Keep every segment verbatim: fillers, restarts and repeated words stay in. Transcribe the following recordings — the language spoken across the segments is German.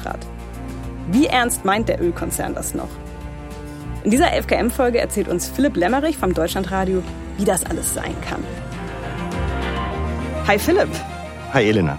trat. Wie ernst meint der Ölkonzern das noch? In dieser elf K M-Folge erzählt uns Philipp Lämmerich vom Deutschlandradio, wie das alles sein kann. Hi Philipp. Hi Elena.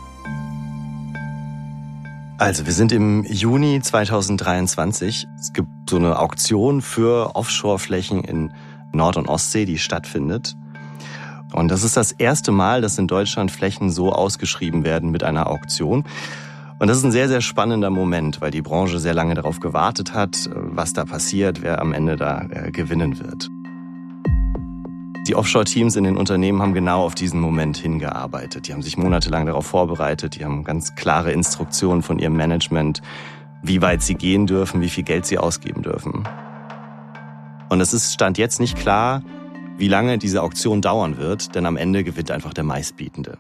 Also, wir sind im Juni zweitausenddreiundzwanzig. Es gibt so eine Auktion für Offshore-Flächen in Nord- und Ostsee, die stattfindet. Und das ist das erste Mal, dass in Deutschland Flächen so ausgeschrieben werden mit einer Auktion. Und das ist ein sehr, sehr spannender Moment, weil die Branche sehr lange darauf gewartet hat, was da passiert, wer am Ende da gewinnen wird. Die Offshore-Teams in den Unternehmen haben genau auf diesen Moment hingearbeitet. Die haben sich monatelang darauf vorbereitet, die haben ganz klare Instruktionen von ihrem Management, wie weit sie gehen dürfen, wie viel Geld sie ausgeben dürfen. Und es ist Stand jetzt nicht klar, wie lange diese Auktion dauern wird, denn am Ende gewinnt einfach der Meistbietende.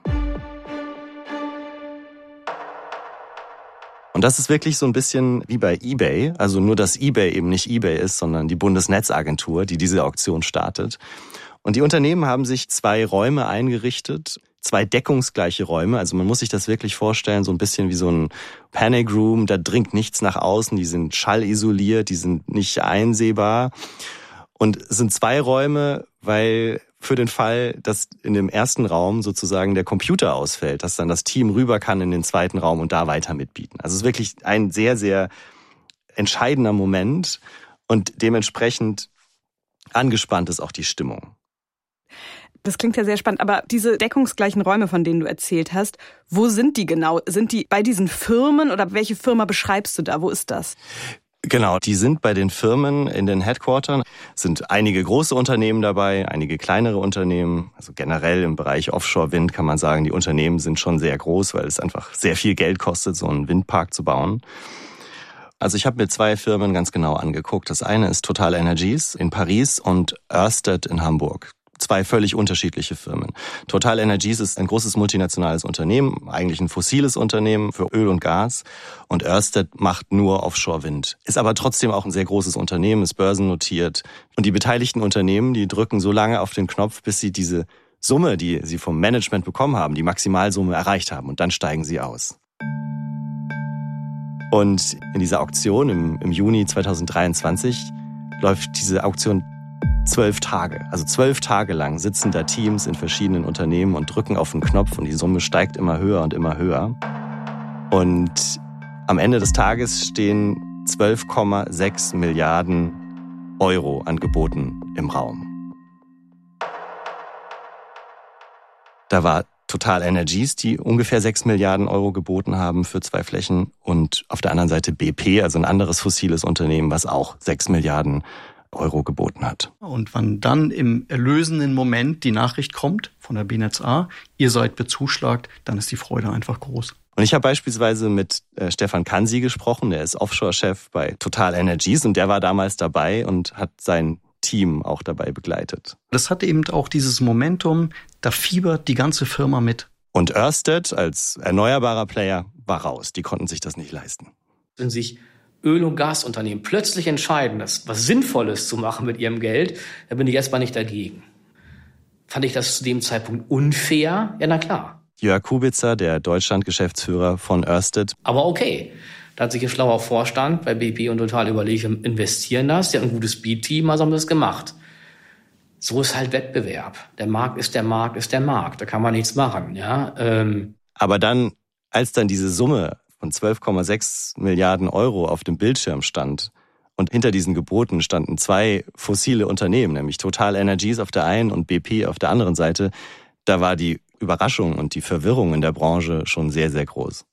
Und das ist wirklich so ein bisschen wie bei eBay, also nur, dass eBay eben nicht eBay ist, sondern die Bundesnetzagentur, die diese Auktion startet. Und die Unternehmen haben sich zwei Räume eingerichtet, zwei deckungsgleiche Räume. Also man muss sich das wirklich vorstellen, so ein bisschen wie so ein Panic Room. Da dringt nichts nach außen, die sind schallisoliert, die sind nicht einsehbar. Und es sind zwei Räume, weil für den Fall, dass in dem ersten Raum sozusagen der Computer ausfällt, dass dann das Team rüber kann in den zweiten Raum und da weiter mitbieten. Also es ist wirklich ein sehr, sehr entscheidender Moment und dementsprechend angespannt ist auch die Stimmung. Das klingt ja sehr spannend, aber diese deckungsgleichen Räume, von denen du erzählt hast, wo sind die genau? Sind die bei diesen Firmen oder welche Firma beschreibst du da? Wo ist das? Genau, die sind bei den Firmen in den Headquartern. Es sind einige große Unternehmen dabei, einige kleinere Unternehmen. Also generell im Bereich Offshore-Wind kann man sagen, die Unternehmen sind schon sehr groß, weil es einfach sehr viel Geld kostet, so einen Windpark zu bauen. Also ich habe mir zwei Firmen ganz genau angeguckt. Das eine ist TotalEnergies in Paris und Ørsted in Hamburg. Zwei völlig unterschiedliche Firmen. TotalEnergies ist ein großes multinationales Unternehmen, eigentlich ein fossiles Unternehmen für Öl und Gas. Und Ørsted macht nur Offshore-Wind. Ist aber trotzdem auch ein sehr großes Unternehmen, ist börsennotiert. Und die beteiligten Unternehmen, die drücken so lange auf den Knopf, bis sie diese Summe, die sie vom Management bekommen haben, die Maximalsumme erreicht haben. Und dann steigen sie aus. Und in dieser Auktion im, im Juni zweitausenddreiundzwanzig läuft diese Auktion zwölf Tage. Also zwölf Tage lang sitzen da Teams in verschiedenen Unternehmen und drücken auf den Knopf und die Summe steigt immer höher und immer höher. Und am Ende des Tages stehen zwölf Komma sechs Milliarden Euro angeboten im Raum. Da war TotalEnergies, die ungefähr sechs Milliarden Euro geboten haben für zwei Flächen und auf der anderen Seite B P, also ein anderes fossiles Unternehmen, was auch sechs Milliarden Euro geboten hat. Und wann dann im erlösenden Moment die Nachricht kommt von der B N E T Z A, ihr seid bezuschlagt, dann ist die Freude einfach groß. Und ich habe beispielsweise mit äh, Stefan Kansi gesprochen, der ist Offshore-Chef bei TotalEnergies und der war damals dabei und hat sein Team auch dabei begleitet. Das hat eben auch dieses Momentum, da fiebert die ganze Firma mit. Und Ørsted als erneuerbarer Player war raus, die konnten sich das nicht leisten. Wenn sich Öl- und Gasunternehmen plötzlich entscheiden, das was Sinnvolles zu machen mit ihrem Geld, da bin ich erstmal nicht dagegen. Fand ich das zu dem Zeitpunkt unfair? Ja, na klar. Jörg Kubica, der Deutschland-Geschäftsführer von Ørsted. Aber okay, da hat sich ein schlauer Vorstand bei B P und Total überlegt, wir investieren das, der hat ein gutes B-Team, also haben wir das gemacht. So ist halt Wettbewerb. Der Markt ist der Markt, ist der Markt. Da kann man nichts machen, ja. Ähm. Aber dann, als dann diese Summe von zwölf Komma sechs Milliarden Euro auf dem Bildschirm stand und hinter diesen Geboten standen zwei fossile Unternehmen, nämlich TotalEnergies auf der einen und B P auf der anderen Seite, da war die Überraschung und die Verwirrung in der Branche schon sehr, sehr groß.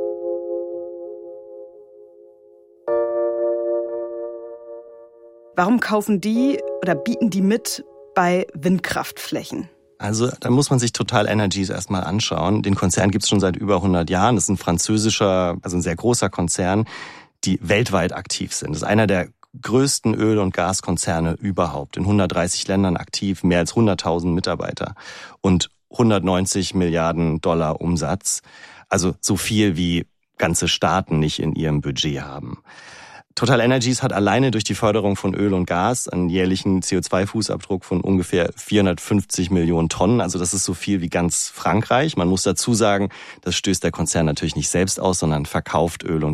Warum kaufen die oder bieten die mit bei Windkraftflächen? Also da muss man sich TotalEnergies erstmal anschauen. Den Konzern gibt es schon seit über hundert Jahren. Das ist ein französischer, also ein sehr großer Konzern, die weltweit aktiv sind. Das ist einer der größten Öl- und Gaskonzerne überhaupt. In hundertdreißig Ländern aktiv, mehr als hunderttausend Mitarbeiter und hundertneunzig Milliarden Dollar Umsatz. Also so viel wie ganze Staaten nicht in ihrem Budget haben. TotalEnergies hat alleine durch die Förderung von Öl und Gas einen jährlichen C O zwei Fußabdruck von ungefähr vierhundertfünfzig Millionen Tonnen. Also das ist so viel wie ganz Frankreich. Man muss dazu sagen, das stößt der Konzern natürlich nicht selbst aus, sondern verkauft Öl und